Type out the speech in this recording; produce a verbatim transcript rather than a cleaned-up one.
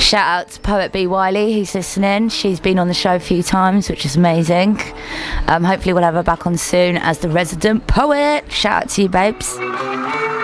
Shout out to Poet B. Wiley, who's listening. She's been on the show a few times, which is amazing. Um, hopefully we'll have her back on soon as the resident poet. Shout out to you, babes.